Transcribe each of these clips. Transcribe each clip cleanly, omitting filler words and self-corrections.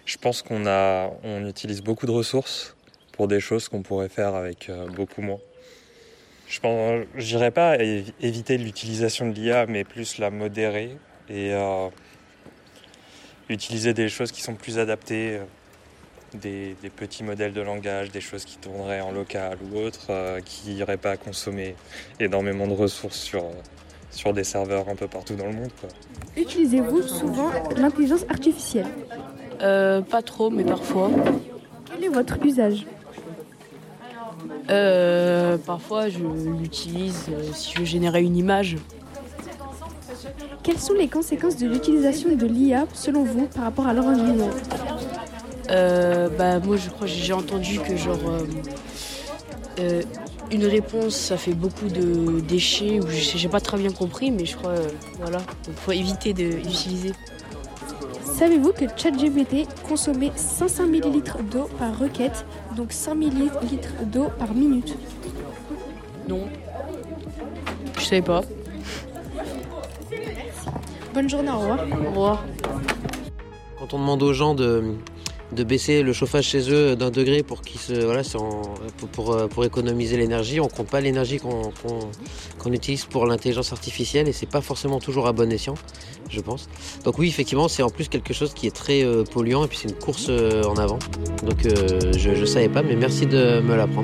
Je pense on utilise beaucoup de ressources pour des choses qu'on pourrait faire avec beaucoup moins. Je dirais pas éviter l'utilisation de l'IA, mais plus la modérer et utiliser des choses qui sont plus adaptées, des petits modèles de langage, des choses qui tourneraient en local ou autres, qui n'iraient pas à consommer énormément de ressources sur des serveurs un peu partout dans le monde, quoi. Utilisez-vous souvent l'intelligence artificielle ? Pas trop, mais parfois. Quel est votre usage ? Parfois, je l'utilise si je veux générer une image. Quelles sont les conséquences de l'utilisation de l'IA selon vous par rapport à l'environnement ? Moi, je crois que j'ai entendu que une réponse, ça fait beaucoup de déchets. Ou j'ai pas très bien compris, mais je crois, voilà. Donc, faut éviter d'utiliser. Savez-vous que ChatGPT consommait 500 ml d'eau par requête, donc 100 ml d'eau par minute ? Non. Je savais pas. Bonne journée, au revoir. Au revoir. Quand on demande aux gens de baisser le chauffage chez eux d'1 degré pour économiser l'énergie, on compte pas l'énergie qu'on utilise pour l'intelligence artificielle et c'est pas forcément toujours à bon escient, je pense. Donc oui, effectivement, c'est en plus quelque chose qui est très polluant et puis c'est une course en avant. Donc je savais pas, mais merci de me l'apprendre.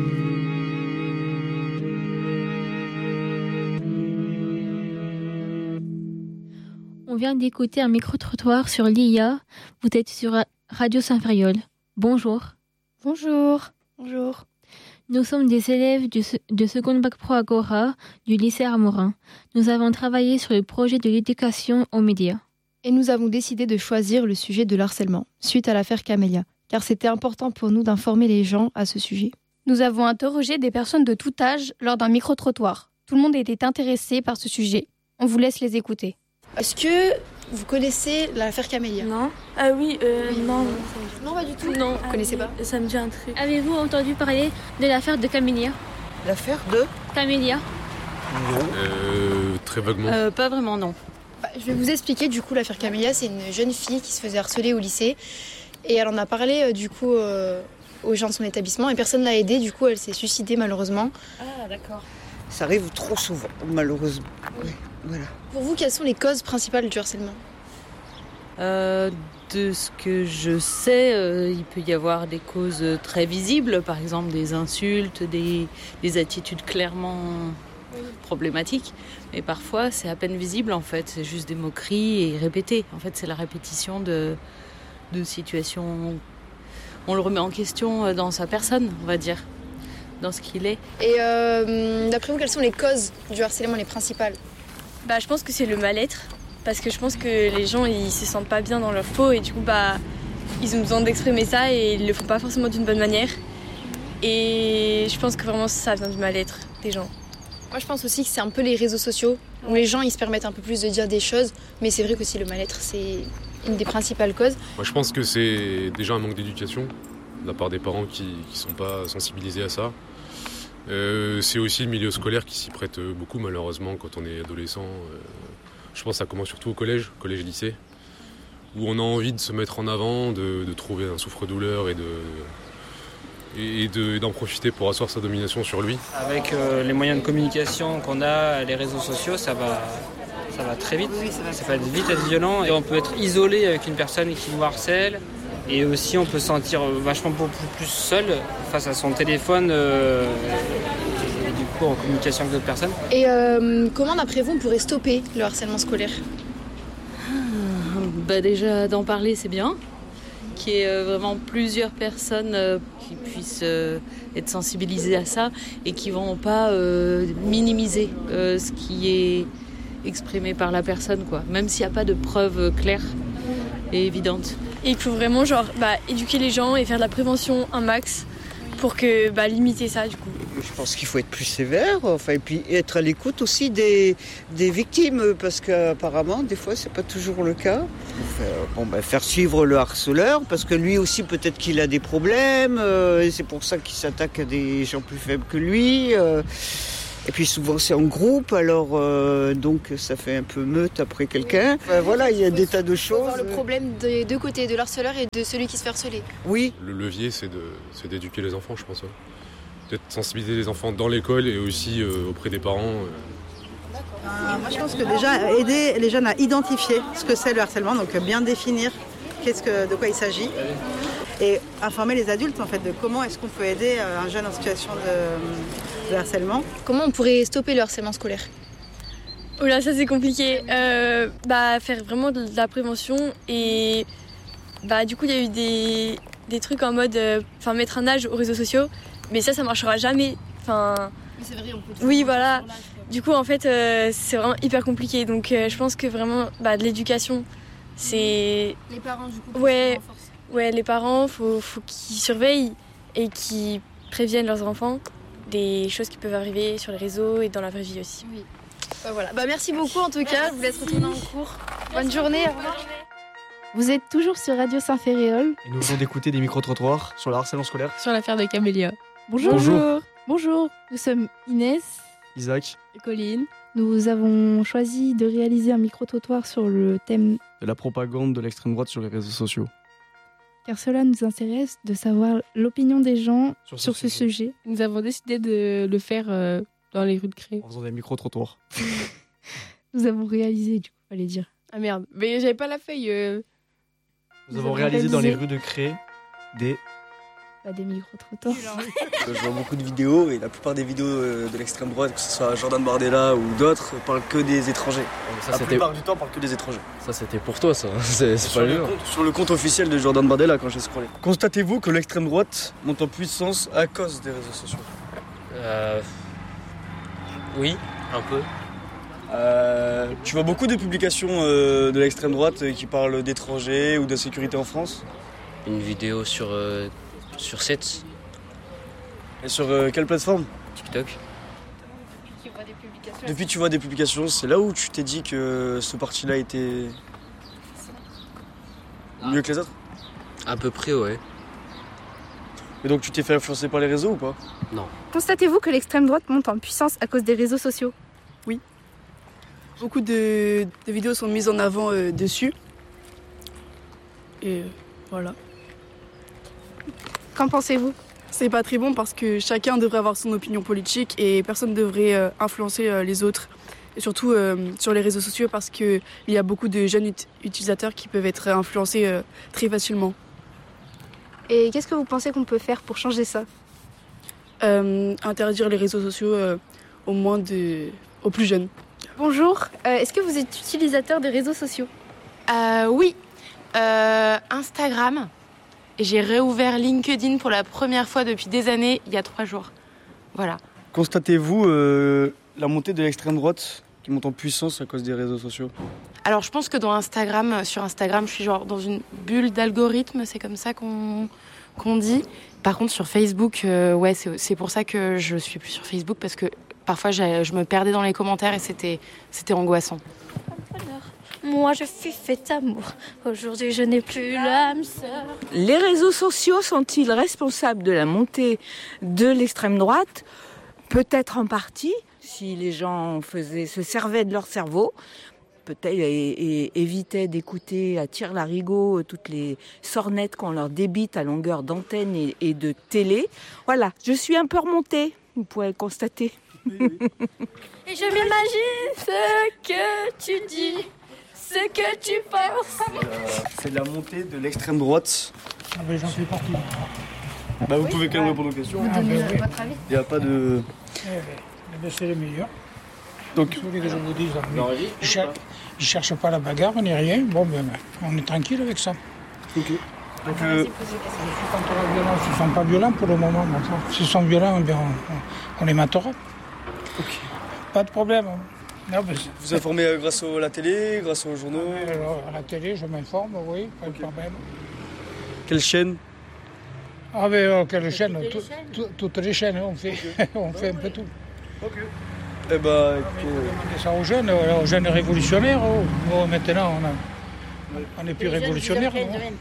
On vient d'écouter un micro-trottoir sur l'IA. Vous êtes sur Radio Saint-Ferriol. Bonjour. Bonjour. Bonjour. Nous sommes des élèves de seconde bac pro Agora du lycée Armorin. Nous avons travaillé sur le projet de l'éducation aux médias. Et nous avons décidé de choisir le sujet de l'harcèlement, suite à l'affaire Camélia, car c'était important pour nous d'informer les gens à ce sujet. Nous avons interrogé des personnes de tout âge lors d'un micro-trottoir. Tout le monde était intéressé par ce sujet. On vous laisse les écouter. Est-ce que vous connaissez l'affaire Camélia ? Non. Ah oui, non. Non, pas du tout. Non. Vous connaissez pas ? Ça me dit un truc. Avez-vous entendu parler de l'affaire de Camélia ? L'affaire de Camélia ? Non. Très vaguement. Pas vraiment, non. Je vais vous expliquer, du coup, l'affaire Camélia, c'est une jeune fille qui se faisait harceler au lycée. Et elle en a parlé, aux gens de son établissement. Et personne ne l'a aidée, du coup, elle s'est suicidée, malheureusement. Ah, d'accord. Ça arrive trop souvent, malheureusement. Oui, voilà. Pour vous, quelles sont les causes principales du harcèlement ? De ce que je sais, il peut y avoir des causes très visibles, par exemple des insultes, des attitudes clairement problématiques. Mais parfois, c'est à peine visible, en fait. C'est juste des moqueries et répétées. En fait, c'est la répétition de situations. On le remet en question dans sa personne, on va dire, dans ce qu'il est. Et d'après vous, quelles sont les causes du harcèlement, les principales ? Je pense que c'est le mal-être. Parce que je pense que les gens, ils se sentent pas bien dans leur peau. Et du coup, ils ont besoin d'exprimer ça et ils le font pas forcément d'une bonne manière. Et je pense que vraiment, ça vient du mal-être des gens. Moi, je pense aussi que c'est un peu les réseaux sociaux, où les gens, ils se permettent un peu plus de dire des choses. Mais c'est vrai qu'aussi le mal-être, c'est une des principales causes. Moi, je pense que c'est déjà un manque d'éducation de la part des parents qui sont pas sensibilisés à ça. C'est aussi le milieu scolaire qui s'y prête beaucoup, malheureusement, quand on est adolescent. Je pense que ça commence surtout au collège et lycée, où on a envie de se mettre en avant, de trouver un souffre-douleur et d'en profiter pour asseoir sa domination sur lui. Avec les moyens de communication qu'on a, les réseaux sociaux, ça va très vite. Oui, ça peut vite être violent et on peut être isolé avec une personne qui nous harcèle. Et aussi, on peut se sentir vachement beaucoup plus seul face à son téléphone et du coup en communication avec d'autres personnes. Et comment, d'après vous, on pourrait stopper le harcèlement scolaire ? Déjà, d'en parler, c'est bien. Qu'il y ait vraiment plusieurs personnes qui puissent être sensibilisées à ça et qui ne vont pas minimiser ce qui est exprimé par la personne, quoi. Même s'il n'y a pas de preuves claires et évidentes. Et il faut vraiment éduquer les gens et faire de la prévention un max pour que limiter ça du coup. Je pense qu'il faut être plus sévère, et puis être à l'écoute aussi des victimes, parce qu'apparemment, des fois, c'est pas toujours le cas. Faire suivre le harceleur, parce que lui aussi, peut-être qu'il a des problèmes, et c'est pour ça qu'il s'attaque à des gens plus faibles que lui. Et puis souvent c'est en groupe, alors donc ça fait un peu meute après quelqu'un. Voilà, il y a des tas de Il faut choses. voir le problème des deux côtés, de l'harceleur et de celui qui se fait harceler. Oui. Le levier, c'est d'éduquer les enfants, je pense. Peut-être sensibiliser les enfants dans l'école et aussi auprès des parents. Moi, je pense que déjà, aider les jeunes à identifier ce que c'est le harcèlement, donc bien définir de quoi il s'agit, et informer les adultes en fait de comment est-ce qu'on peut aider un jeune en situation de harcèlement. Comment on pourrait stopper le harcèlement scolaire? Oh là, ça c'est compliqué. Faire vraiment de la prévention et du coup il y a eu des trucs en mode mettre un âge aux réseaux sociaux, mais ça marchera jamais. C'est vrai, on peut oui, voilà. Du coup, en fait, c'est vraiment hyper compliqué. Donc, je pense que vraiment, de l'éducation, c'est... Les parents, du coup, ouais, les parents, faut qu'ils surveillent et qu'ils préviennent leurs enfants des choses qui peuvent arriver sur les réseaux et dans la vraie vie aussi. Oui. Voilà. Merci beaucoup, en tout cas. Je vous laisse retourner en cours. Bonne journée. Au revoir. Vous êtes toujours sur Radio Saint-Féréol. Et nous venons d'écouter des micro-trottoirs sur le harcèlement scolaire. Sur l'affaire de Camélia. Bonjour. Bonjour. Bonjour, nous sommes Inès Isaac et Colline. Nous avons choisi de réaliser un micro-trottoir sur le thème de la propagande de l'extrême droite sur les réseaux sociaux. Car cela nous intéresse de savoir l'opinion des gens sur ce sujet. Nous avons décidé de le faire dans les rues de Cré. En faisant des micro-trottoirs. Nous avons réalisé, du coup, fallait dire. Ah merde, mais j'avais pas la feuille. Nous avons réalisé dans les rues de Cré des micro-trottoirs. Je vois beaucoup de vidéos et la plupart des vidéos de l'extrême droite, que ce soit Jordan Bardella ou d'autres, parlent que des étrangers. La plupart du temps, parlent que des étrangers. Ça, c'était pour toi, ça. C'est pas lui. Sur le compte officiel de Jordan Bardella, quand j'ai scrollé. Constatez-vous que l'extrême droite monte en puissance à cause des réseaux sociaux? Oui, un peu. Tu vois beaucoup de publications de l'extrême droite qui parlent d'étrangers ou d'insécurité en France? Une vidéo sur 7. Et sur quelle plateforme? TikTok. Depuis que tu vois des publications, c'est là où tu t'es dit que ce parti-là était mieux que les autres? À peu près, ouais. Et donc tu t'es fait influencer par les réseaux ou pas? Non. Constatez-vous que l'extrême droite monte en puissance à cause des réseaux sociaux? Oui. Beaucoup de vidéos sont mises en avant dessus. Et voilà. Qu'en pensez-vous? C'est pas très bon parce que chacun devrait avoir son opinion politique et personne ne devrait influencer les autres. Et surtout sur les réseaux sociaux parce qu'il y a beaucoup de jeunes utilisateurs qui peuvent être influencés très facilement. Et qu'est-ce que vous pensez qu'on peut faire pour changer ça? Interdire les réseaux sociaux au moins aux plus jeunes. Bonjour, est-ce que vous êtes utilisateur des réseaux sociaux? Oui, Instagram. Et j'ai réouvert LinkedIn pour la première fois depuis des années, il y a 3 jours. Voilà. Constatez-vous la montée de l'extrême droite qui monte en puissance à cause des réseaux sociaux? Alors je pense que sur Instagram, je suis genre dans une bulle d'algorithme, c'est comme ça qu'on dit. Par contre sur Facebook, c'est pour ça que je suis plus sur Facebook parce que parfois je me perdais dans les commentaires et c'était angoissant. Moi je suis fait amour, aujourd'hui je n'ai plus l'âme sœur. Les réseaux sociaux sont-ils responsables de la montée de l'extrême droite? Peut-être en partie, si les gens se servaient de leur cerveau, peut-être et évitaient d'écouter à tire-larigot toutes les sornettes qu'on leur débite à longueur d'antenne et de télé. Voilà, je suis un peu remontée, vous pouvez le constater. Oui. Et je m'imagine ce que tu dis. Ce que tu penses. C'est la montée de l'extrême droite. Ah ben j'en fais partie. Vous pouvez quand même répondre aux questions. Vous donnez votre avis? Il n'y a pas de... c'est les meilleurs. Donc, vous voulez que je vous dise? Je ne cherche pas la bagarre ni rien. Bon, on est tranquille avec ça. Ok. Donc, je suis contre la violence. Ils ne sont pas violents pour le moment. S'ils sont violents, on les matera. Ok. Pas de problème. Non, vous informez grâce à la télé, grâce aux journaux? À la télé, je m'informe, oui, pas de problème. Quelle chaîne? Ah ben, quelle chaîne? Toutes les chaînes, on fait, on fait un peu tout. Ok. Eh ben, demandez ça aux jeunes révolutionnaires. Nous, maintenant, on n'est plus révolutionnaires.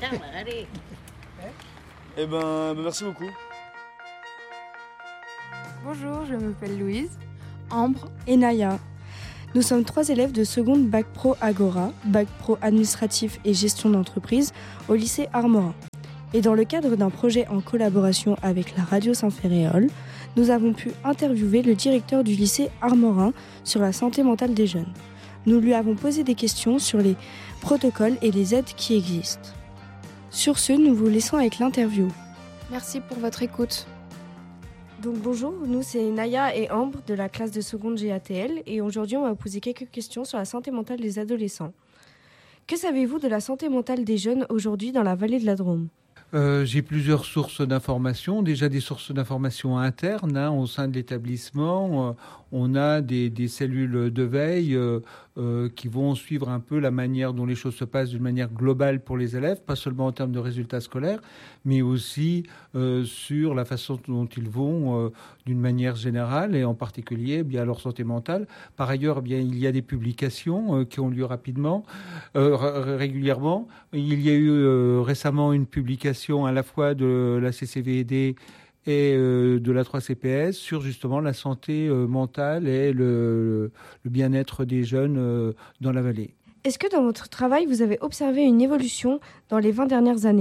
Eh ben, merci beaucoup. Bonjour, je m'appelle Louise. Ambre et Naya. Nous sommes 3 élèves de seconde Bac Pro Agora, Bac Pro administratif et gestion d'entreprise au lycée Armorin. Et dans le cadre d'un projet en collaboration avec la radio Saint-Ferréol, nous avons pu interviewer le directeur du lycée Armorin sur la santé mentale des jeunes. Nous lui avons posé des questions sur les protocoles et les aides qui existent. Sur ce, nous vous laissons avec l'interview. Merci pour votre écoute. Donc bonjour, nous c'est Naya et Ambre de la classe de seconde GATL et aujourd'hui on va vous poser quelques questions sur la santé mentale des adolescents. Que savez-vous de la santé mentale des jeunes aujourd'hui dans la vallée de la Drôme ? J'ai plusieurs sources d'informations. Déjà des sources d'informations internes au sein de l'établissement. On a des cellules de veille qui vont suivre un peu la manière dont les choses se passent d'une manière globale pour les élèves, pas seulement en termes de résultats scolaires, mais aussi sur la façon dont ils vont d'une manière générale et en particulier bien leur santé mentale. Par ailleurs, bien il y a des publications qui ont lieu régulièrement. Il y a eu récemment une publication à la fois de la CCVED et de la 3CPS sur justement la santé mentale et le bien-être des jeunes dans la vallée. Est-ce que dans votre travail, vous avez observé une évolution dans les 20 dernières années ?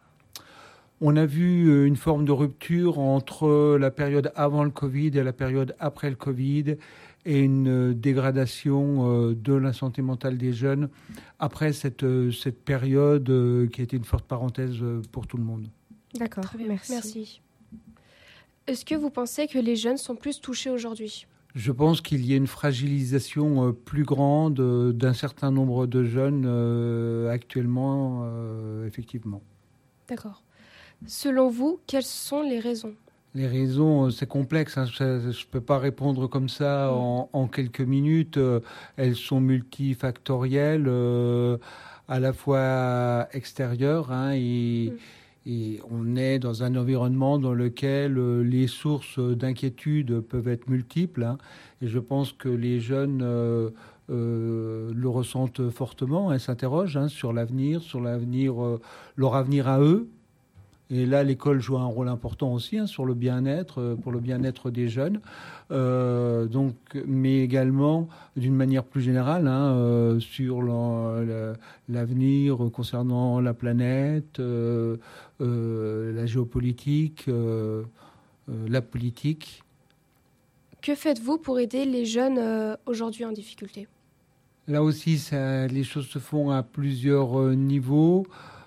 On a vu une forme de rupture entre la période avant le Covid et la période après le Covid et une dégradation de la santé mentale des jeunes après cette période qui a été une forte parenthèse pour tout le monde. D'accord, merci. Est-ce que vous pensez que les jeunes sont plus touchés aujourd'hui ? Je pense qu'il y a une fragilisation plus grande d'un certain nombre de jeunes actuellement, effectivement. D'accord. Selon vous, quelles sont les raisons ? Les raisons, c'est complexe. Je ne peux pas répondre comme ça en quelques minutes. Elles sont multifactorielles, à la fois extérieures et on est dans un environnement dans lequel les sources d'inquiétude peuvent être multiples. Et je pense que les jeunes le ressentent fortement et s'interrogent sur l'avenir, leur avenir à eux. Et là, l'école joue un rôle important aussi sur le bien-être, pour le bien-être des jeunes. Mais également, d'une manière plus générale, sur l'avenir concernant la planète, la géopolitique, la politique. Que faites-vous pour aider les jeunes aujourd'hui en difficulté ? Là aussi, les choses se font à plusieurs niveaux.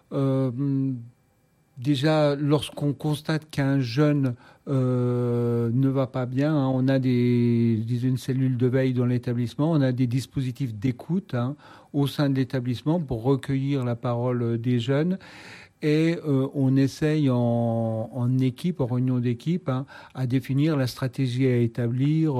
Déjà, lorsqu'on constate qu'un jeune ne va pas bien, on a une cellule de veille dans l'établissement, on a des dispositifs d'écoute au sein de l'établissement pour recueillir la parole des jeunes. Et on essaye en équipe, en réunion d'équipe, à définir la stratégie à établir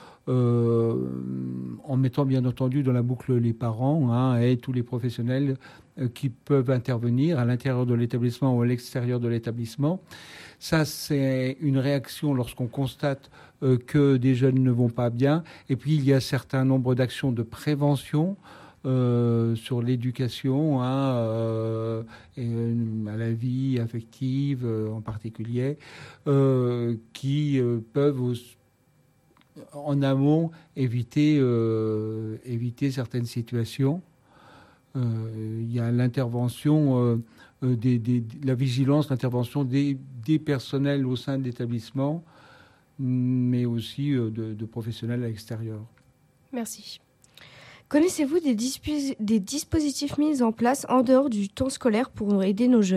en mettant bien entendu dans la boucle les parents et tous les professionnels qui peuvent intervenir à l'intérieur de l'établissement ou à l'extérieur de l'établissement. Ça, c'est une réaction lorsqu'on constate que des jeunes ne vont pas bien. Et puis, il y a un certain nombre d'actions de prévention sur l'éducation à la vie affective en particulier, qui peuvent en amont éviter certaines situations. Il y a l'intervention, la vigilance, l'intervention des personnels au sein de l'établissement, mais aussi de professionnels à l'extérieur. Merci. Connaissez-vous des dispositifs mis en place en dehors du temps scolaire pour aider nos jeunes ?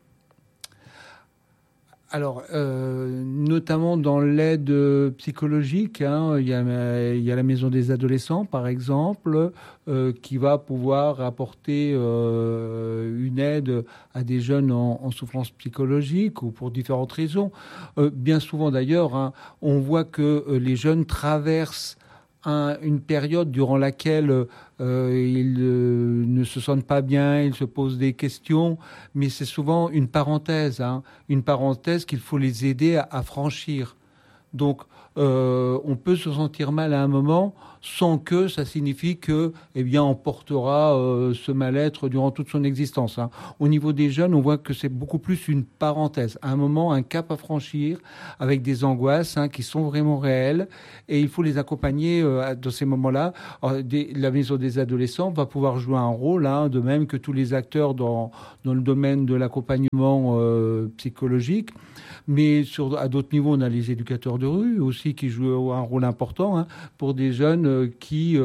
Alors, notamment dans l'aide psychologique, il y a la maison des adolescents, par exemple, qui va pouvoir apporter une aide à des jeunes en souffrance psychologique ou pour différentes raisons. Bien souvent, d'ailleurs, on voit que les jeunes traversent une période durant laquelle ils ne se sentent pas bien, ils se posent des questions, mais c'est souvent une parenthèse qu'il faut les aider à franchir. Donc, on peut se sentir mal à un moment, sans que ça signifie que, on portera ce mal-être durant toute son existence. Hein. Au niveau des jeunes, on voit que c'est beaucoup plus une parenthèse, à un moment, un cap à franchir, avec des angoisses qui sont vraiment réelles, et il faut les accompagner dans ces moments-là. Alors, la maison des adolescents va pouvoir jouer un rôle, de même que tous les acteurs dans le domaine de l'accompagnement psychologique. Mais à d'autres niveaux, on a les éducateurs de rue aussi qui jouent un rôle important pour des jeunes qui,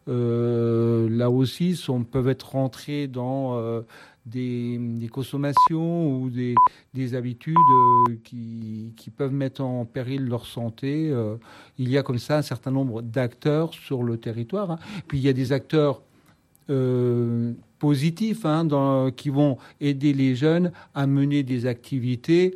là aussi, peuvent être rentrés dans des consommations ou des habitudes qui peuvent mettre en péril leur santé. Il y a comme ça un certain nombre d'acteurs sur le territoire. Puis il y a des acteurs positifs qui vont aider les jeunes à mener des activités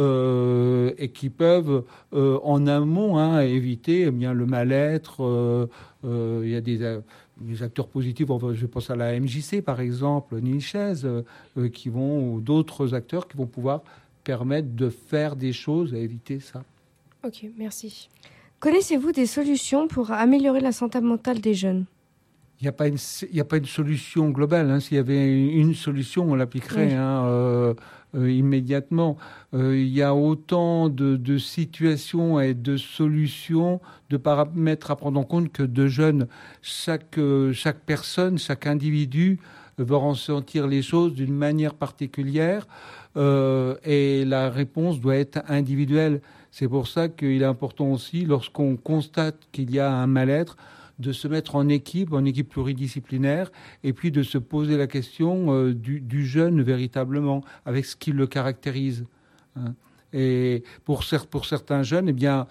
et qui peuvent en amont éviter le mal-être. Il y a des acteurs positifs, je pense à la MJC par exemple, Nichaise, ou d'autres acteurs qui vont pouvoir permettre de faire des choses à éviter ça. Ok, merci. Connaissez-vous des solutions pour améliorer la santé mentale des jeunes ? Il n'y a pas une solution globale. S'il y avait une solution, on l'appliquerait immédiatement. Il y a autant de situations et de solutions, de paramètres à prendre en compte que de jeunes. Chaque personne, chaque individu va ressentir les choses d'une manière particulière et la réponse doit être individuelle. C'est pour ça qu'il est important aussi, lorsqu'on constate qu'il y a un mal-être, de se mettre en équipe pluridisciplinaire, et puis de se poser la question du jeune véritablement, avec ce qui le caractérise. Et pour certains jeunes,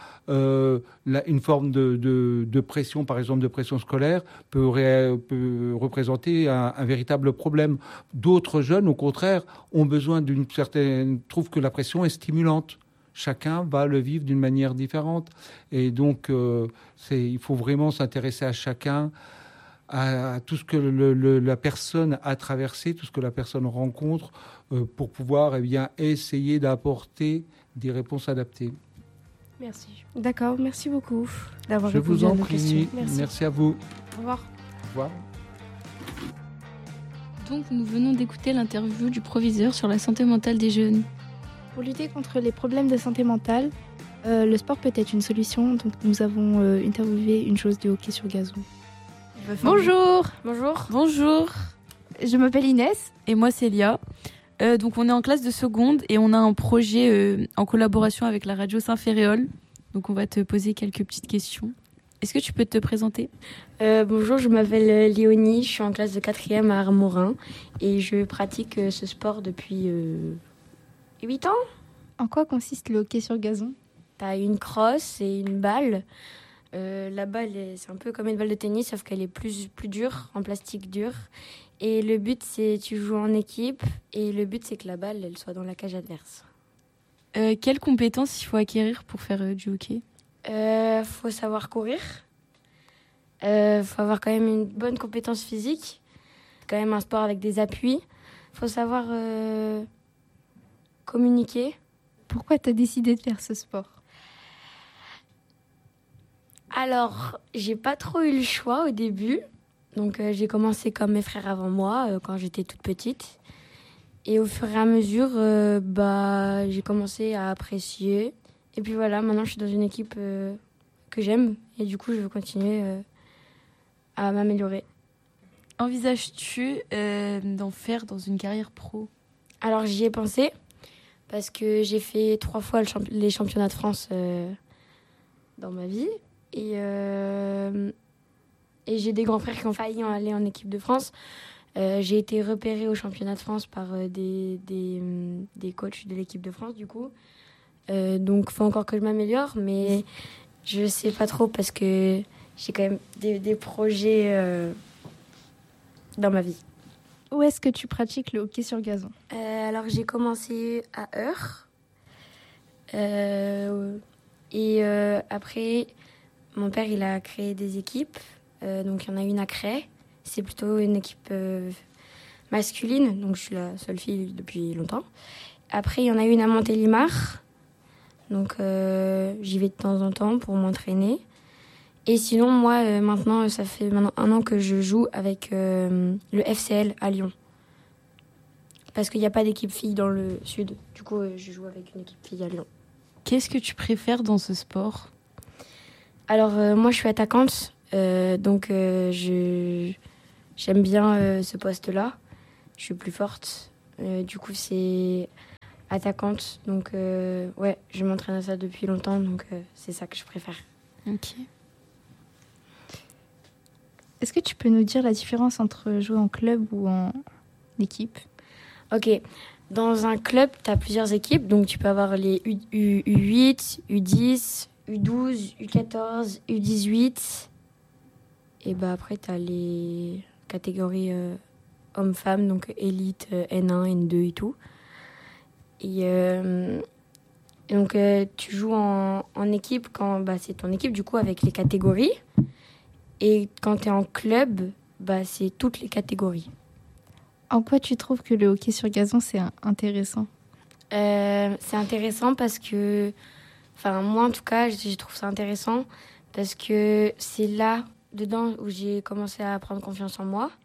une forme de pression, par exemple de pression scolaire, peut représenter un véritable problème. D'autres jeunes, au contraire, ont besoin trouvent que la pression est stimulante. Chacun va le vivre d'une manière différente. Et donc, il faut vraiment s'intéresser à chacun, à tout ce que la personne a traversé, tout ce que la personne rencontre, pour pouvoir essayer d'apporter des réponses adaptées. Merci. D'accord, merci beaucoup d'avoir répondu Je vous en à nos prie. questions. Merci à vous. Au revoir. Au revoir. Donc, nous venons d'écouter l'interview du proviseur sur la santé mentale des jeunes. Pour lutter contre les problèmes de santé mentale, le sport peut être une solution. Donc nous avons interviewé une joueuse de hockey sur gazon. Bonjour. Bonjour. Bonjour. Je m'appelle Inès. Et moi, c'est Lia. Donc on est en classe de seconde et on a un projet en collaboration avec la radio Saint-Ferréol. Donc on va te poser quelques petites questions. Est-ce que tu peux te présenter ? Bonjour, je m'appelle Léonie. Je suis en classe de 4e à Armorin. Et je pratique ce sport depuis 8 ans. En quoi consiste le hockey sur gazon ? T'as une crosse et une balle. La balle, c'est un peu comme une balle de tennis, sauf qu'elle est plus dure, en plastique dur. Et le but, c'est tu joues en équipe. Et le but, c'est que la balle, elle soit dans la cage adverse. Quelles compétences il faut acquérir pour faire du hockey ? Faut savoir courir. Faut avoir quand même une bonne compétence physique. C'est quand même un sport avec des appuis. Faut savoir communiquer. Pourquoi tu as décidé de faire ce sport ? Alors, j'ai pas trop eu le choix au début. Donc, j'ai commencé comme mes frères avant moi, quand j'étais toute petite. Et au fur et à mesure, j'ai commencé à apprécier. Et puis voilà, maintenant, je suis dans une équipe que j'aime. Et du coup, je veux continuer à m'améliorer. Envisages-tu d'en faire dans une carrière pro ? Alors, j'y ai pensé. Parce que j'ai fait 3 fois les championnats de France dans ma vie. Et j'ai des grands frères qui ont failli aller en équipe de France. J'ai été repérée au championnat de France par des coachs de l'équipe de France, du coup. Donc, il faut encore que je m'améliore, mais je ne sais pas trop parce que j'ai quand même des projets dans ma vie. Où est-ce que tu pratiques le hockey sur gazon ? Alors, j'ai commencé à Eure. Et après, mon père, il a créé des équipes. Donc, il y en a une à Cray. C'est plutôt une équipe masculine. Donc, je suis la seule fille depuis longtemps. Après, il y en a une à Montélimar. Donc, j'y vais de temps en temps pour m'entraîner. Et sinon, moi, maintenant, ça fait maintenant 1 an que je joue avec le FCL à Lyon. Parce qu'il n'y a pas d'équipe fille dans le sud. Du coup, je joue avec une équipe fille à Lyon. Qu'est-ce que tu préfères dans ce sport ? Alors, moi, je suis attaquante. Donc, j'aime bien ce poste-là. Je suis plus forte. Du coup, c'est attaquante. Donc, ouais, je m'entraîne à ça depuis longtemps. Donc, c'est ça que je préfère. Ok. Est-ce que tu peux nous dire la différence entre jouer en club ou en équipe ? Ok. Dans un club, tu as plusieurs équipes. Donc, tu peux avoir les U8, U10, U12, U14, U18. Et bah, après, tu as les catégories hommes-femmes, donc élite, N1, N2 et tout. Et donc, tu joues en équipe quand c'est ton équipe, du coup, avec les catégories. Et quand tu es en club, c'est toutes les catégories. En quoi tu trouves que le hockey sur gazon, c'est intéressant ? C'est intéressant parce que... Enfin, moi, en tout cas, je trouve ça intéressant parce que c'est là, dedans, où j'ai commencé à prendre confiance en moi.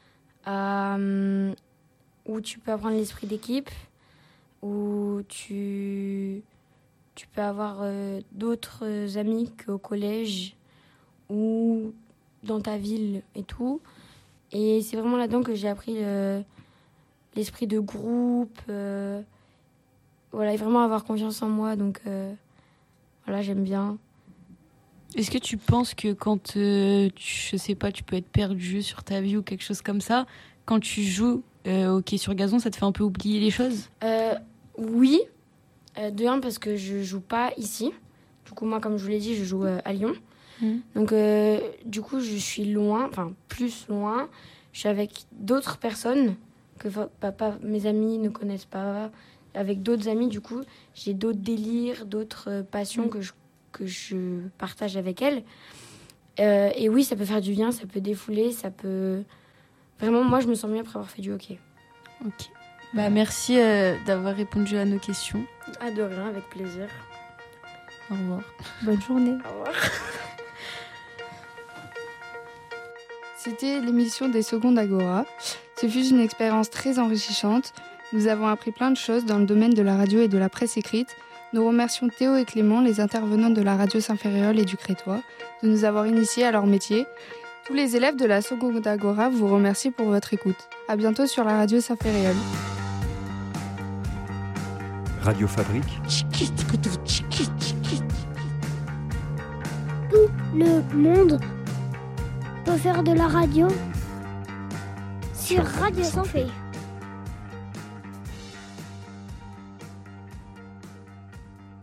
Où tu peux apprendre l'esprit d'équipe, où tu peux avoir d'autres amis qu'au collège ou dans ta ville et tout. Et c'est vraiment là-dedans que j'ai appris l'esprit de groupe, voilà, et vraiment avoir confiance en moi. Donc voilà, j'aime bien. Est-ce que tu penses que quand, je sais pas, tu peux être perdu sur ta vie ou quelque chose comme ça, quand tu joues au hockey sur gazon, ça te fait un peu oublier les choses ? Oui, de un parce que je joue pas ici. Du coup, moi, comme je vous l'ai dit, je joue à Lyon. Donc, du coup, je suis loin, enfin, plus loin. Je suis avec d'autres personnes que mes amis ne connaissent pas. Avec d'autres amis, du coup, j'ai d'autres délires, d'autres passions que je partage avec elles. Et oui, ça peut faire du bien, ça peut défouler, ça peut... Vraiment, moi, je me sens mieux après avoir fait du hockey. Ok. Merci d'avoir répondu à nos questions. Ah, de rien, avec plaisir. Au revoir. Bonne journée. Au revoir. C'était l'émission des Secondes Agora. Ce fut une expérience très enrichissante. Nous avons appris plein de choses dans le domaine de la radio et de la presse écrite. Nous remercions Théo et Clément, les intervenants de la radio Saint-Ferréol et du Crétois, de nous avoir initiés à leur métier. Tous les élèves de la Seconde Agora vous remercient pour votre écoute. À bientôt sur la radio Saint-Ferréol. Radio Fabrique. Tout le monde peut faire de la radio sur Radio Saint-Ferréol.